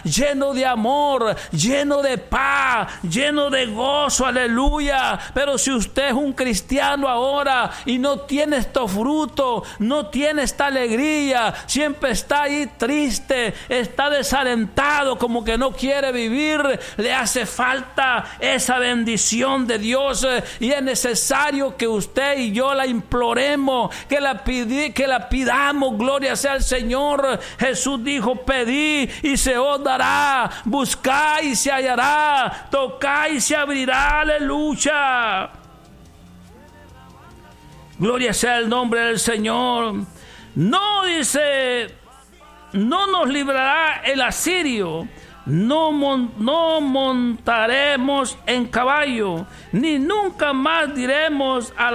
lleno de amor, lleno de paz, lleno de gozo, aleluya. Pero si usted es un cristiano ahora y no tiene estos frutos, no tiene esta alegría, siempre está ahí triste, está desalentado, como que no quiere vivir, le hace falta esa bendición de Dios, y es necesario que usted y yo la imploremos, que la pidamos. Gloria sea al Señor. Jesús dijo: pedid y se os dará, buscad y se hallará, tocad y se abrirá. Aleluya. Gloria sea el nombre del Señor. No, dice, no nos librará el asirio, no montaremos en caballo, ni nunca más diremos a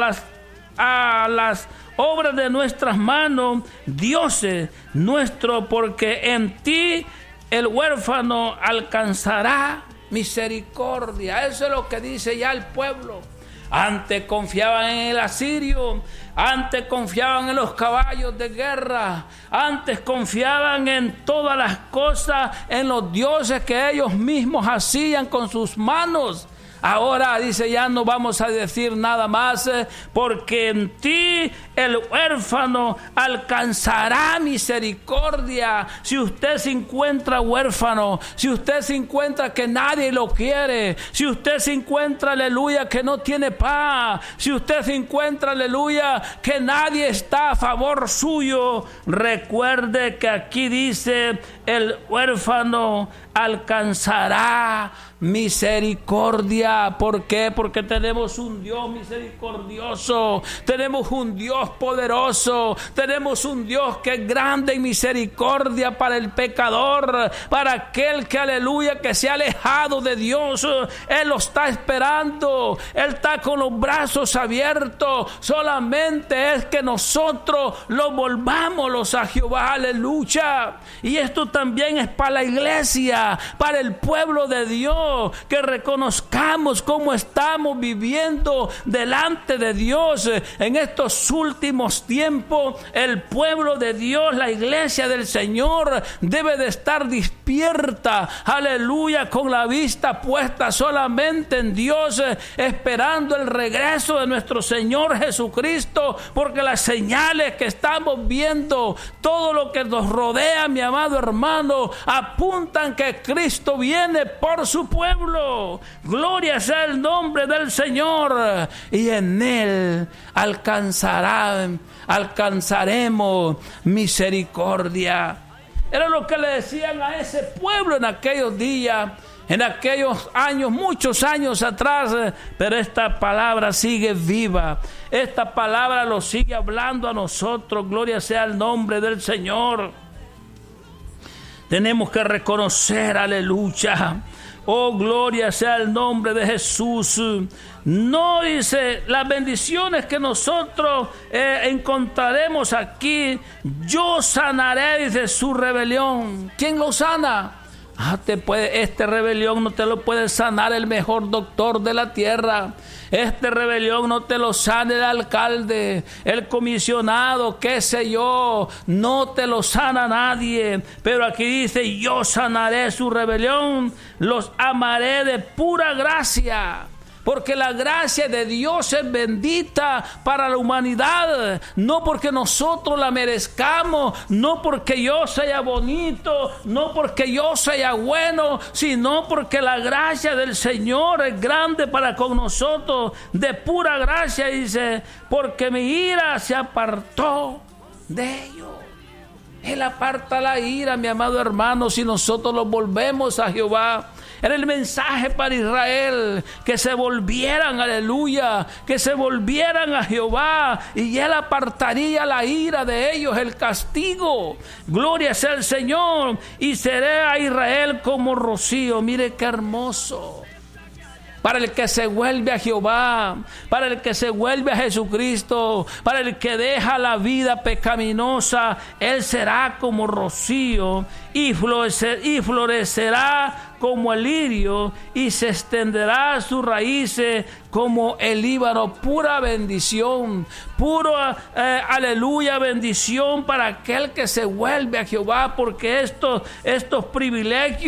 las obras de nuestras manos, dioses nuestros, porque en ti el huérfano alcanzará misericordia. Eso es lo que dice ya el pueblo. Antes confiaban en el asirio, antes confiaban en los caballos de guerra, antes confiaban en todas las cosas, en los dioses que ellos mismos hacían con sus manos. Ahora dice: ya no vamos a decir nada más, porque en ti el huérfano alcanzará misericordia. Si usted se encuentra huérfano, si usted se encuentra que nadie lo quiere, si usted se encuentra, aleluya, que no tiene paz, si usted se encuentra, aleluya, que nadie está a favor suyo, recuerde que aquí dice: el huérfano alcanzará misericordia. ¿Por qué? Porque tenemos un Dios misericordioso, tenemos un Dios poderoso, tenemos un Dios que es grande en misericordia para el pecador, para aquel que, aleluya, que se ha alejado de Dios. Él lo está esperando, Él está con los brazos abiertos. Solamente es que nosotros lo volvamos a Jehová, aleluya. Y esto también es para la iglesia, para el pueblo de Dios, que reconozcamos cómo estamos viviendo delante de Dios en estos últimos tiempos. El pueblo de Dios, la iglesia del Señor, debe de estar despierta, aleluya, con la vista puesta solamente en Dios, esperando el regreso de nuestro Señor Jesucristo, porque las señales que estamos viendo, todo lo que nos rodea, mi amado hermano, apuntan que Cristo viene por su pueblo. Gloria sea el nombre del Señor, y en Él alcanzaremos misericordia. Era lo que le decían a ese pueblo en aquellos días, en aquellos años, muchos años atrás. Pero esta palabra sigue viva, esta palabra lo sigue hablando a nosotros. Gloria sea el nombre del Señor. Tenemos que reconocer, aleluya, oh, gloria sea el nombre de Jesús. No, dice, las bendiciones que nosotros encontraremos aquí: yo sanaré, dice, su rebelión. ¿Quién lo sana? Este rebelión no te lo puede sanar el mejor doctor de la tierra. Este rebelión no te lo sana el alcalde, el comisionado, qué sé yo. No te lo sana nadie. Pero aquí dice: yo sanaré su rebelión, los amaré de pura gracia. Porque la gracia de Dios es bendita para la humanidad, no porque nosotros la merezcamos, no porque yo sea bonito, no porque yo sea bueno, sino porque la gracia del Señor es grande para con nosotros, de pura gracia. Dice: porque mi ira se apartó de ellos. Él aparta la ira, mi amado hermano, si nosotros nos volvemos a Jehová. Era el mensaje para Israel, que se volvieran, aleluya, que se volvieran a Jehová, y Él apartaría la ira de ellos, el castigo. Gloria sea el Señor. Y seré a Israel como rocío. Mire qué hermoso. Para el que se vuelve a Jehová, para el que se vuelve a Jesucristo, para el que deja la vida pecaminosa, Él será como rocío y florecerá como el lirio, y se extenderá sus raíces como el Líbano. Pura bendición, aleluya, bendición para aquel que se vuelve a Jehová, porque estos privilegios